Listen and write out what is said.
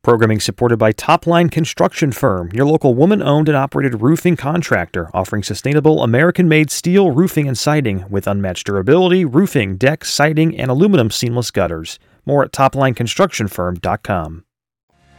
Programming supported by Topline Construction Firm, your local woman-owned and operated roofing contractor offering sustainable American-made steel roofing and siding with unmatched durability, roofing, deck, siding, and aluminum seamless gutters. More at toplineconstructionfirm.com.